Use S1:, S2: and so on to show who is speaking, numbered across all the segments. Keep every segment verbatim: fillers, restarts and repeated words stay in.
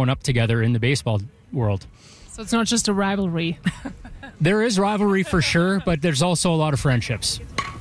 S1: growing up together in the baseball world.
S2: So it's not just a rivalry.
S1: There is rivalry for sure, but there's also a lot of friendships.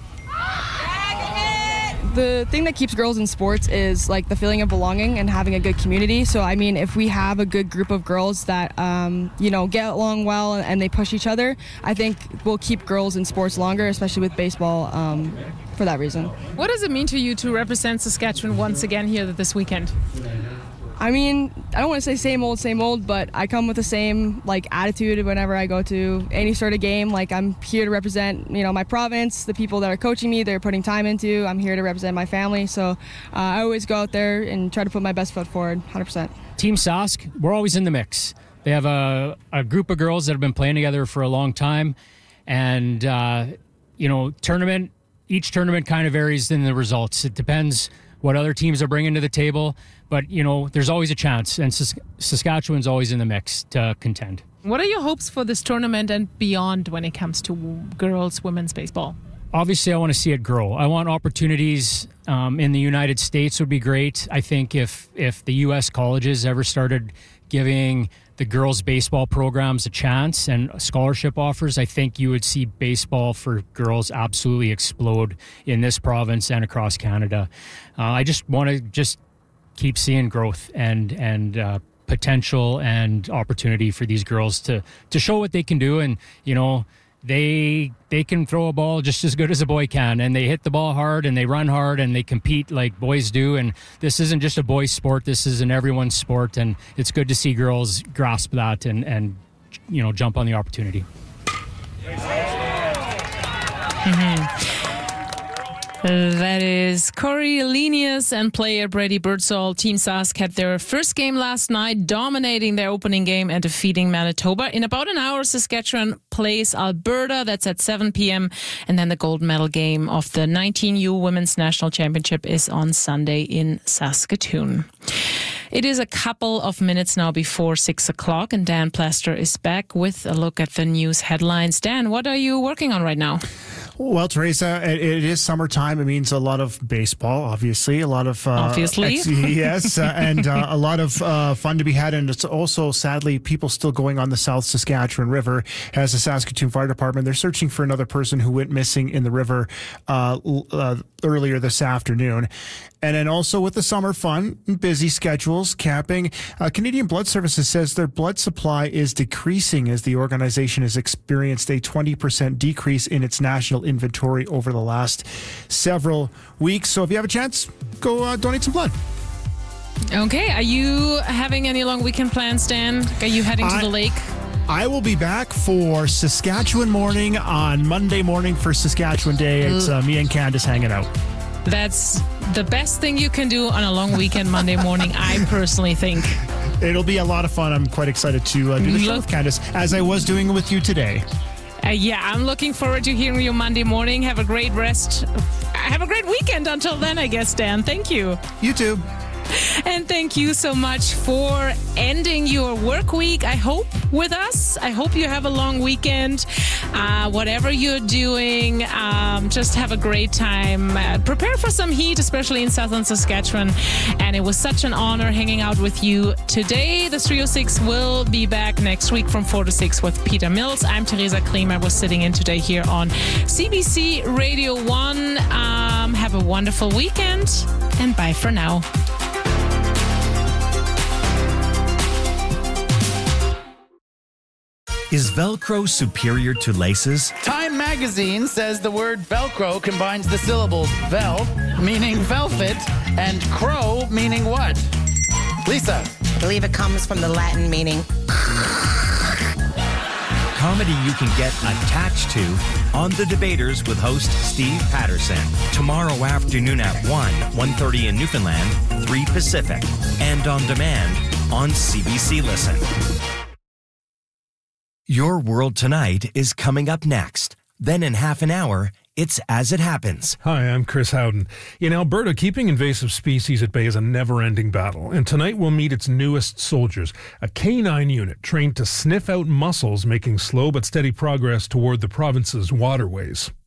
S3: The thing that keeps girls in sports is like the feeling of belonging and having a good community. So I mean, if we have a good group of girls that um, you know get along well and they push each other, I think we'll keep girls in sports longer, especially with baseball, um, for that reason.
S2: What does it mean to you to represent Saskatchewan once again here this weekend?
S3: I mean, I don't want to say same old, same old, but I come with the same like attitude whenever I go to any sort of game. Like I'm here to represent, you know, my province, the people that are coaching me, they're putting time into. I'm here to represent my family. So uh, I always go out there and try to put my best foot forward, one hundred percent.
S1: Team Sask, we're always in the mix. They have a, a group of girls that have been playing together for a long time. And, uh, you know, tournament, each tournament kind of varies in the results. It depends what other teams are bringing to the table. But, you know, there's always a chance, and Sask- Saskatchewan's always in the mix to contend.
S2: What are your hopes for this tournament and beyond when it comes to girls' women's baseball?
S1: Obviously, I want to see it grow. I want opportunities um, in the United States would be great. I think if, if the U S colleges ever started giving the girls' baseball programs a chance and scholarship offers, I think you would see baseball for girls absolutely explode in this province and across Canada. Uh, I just want to just keep seeing growth and and uh, potential and opportunity for these girls to to show what they can do. And you know, they they can throw a ball just as good as a boy can, and they hit the ball hard and they run hard and they compete like boys do. And this isn't just a boys' sport, this is an everyone's sport, and it's good to see girls grasp that and and you know, jump on the opportunity.
S2: Mm-hmm. That is Corey Lenius and player Brady Birdsall. Team Sask had their first game last night, dominating their opening game and defeating Manitoba. In about an hour, Saskatchewan plays Alberta. That's at seven p.m. And then the gold medal game of the nineteen U Women's National Championship is on Sunday in Saskatoon. It is a couple of minutes now before six o'clock, and Dan Plaster is back with a look at the news headlines. Dan, what are you working on right now?
S4: Well, Teresa, it, it is summertime. It means a lot of baseball, obviously, a lot of uh,
S2: obviously,
S4: ex- yes, uh, and uh, a lot of uh, fun to be had. And it's also, sadly, people still going on the South Saskatchewan River. As the Saskatoon Fire Department, they're searching for another person who went missing in the river uh, uh, earlier this afternoon. And then also with the summer fun, busy schedules, camping, uh, Canadian Blood Services says their blood supply is decreasing as the organization has experienced a twenty percent decrease in its national inventory over the last several weeks. So if you have a chance, go uh, donate some blood.
S2: Okay. Are you having any long weekend plans, Dan? Are you heading to
S4: I-
S2: the lake?
S4: I will be back for Saskatchewan morning on Monday morning for Saskatchewan Day. It's uh, me and Candace hanging out.
S2: That's the best thing you can do on a long weekend Monday morning, I personally think.
S4: It'll be a lot of fun. I'm quite excited to uh, do the show with Candace, as I was doing with you today.
S2: Uh, yeah, I'm looking forward to hearing you Monday morning. Have a great rest. Have a great weekend until then, I guess, Dan. Thank you.
S4: You too.
S2: And thank you so much for ending your work week, I hope, with us. I hope you have a long weekend. Uh, whatever you're doing, um, just have a great time. Uh, prepare for some heat, especially in southern Saskatchewan. And it was such an honor hanging out with you today. The three oh six will be back next week from four to six with Peter Mills. I'm Teresa Klima. I was sitting in today here on C B C Radio one. Um, have a wonderful weekend, and bye for now.
S5: Is Velcro superior to laces?
S6: Time magazine says the word Velcro combines the syllables vel, meaning velvet, and crow, meaning what? Lisa.
S7: I believe it comes from the Latin meaning.
S5: Comedy you can get attached to on The Debaters with host Steve Patterson. Tomorrow afternoon at one, one thirty in Newfoundland, three Pacific. And on demand on C B C Listen. Your World Tonight is coming up next. Then in half an hour, it's As It Happens.
S8: Hi, I'm Chris Howden. In Alberta, keeping invasive species at bay is a never-ending battle, and tonight we'll meet its newest soldiers, a canine unit trained to sniff out mussels, making slow but steady progress toward the province's waterways.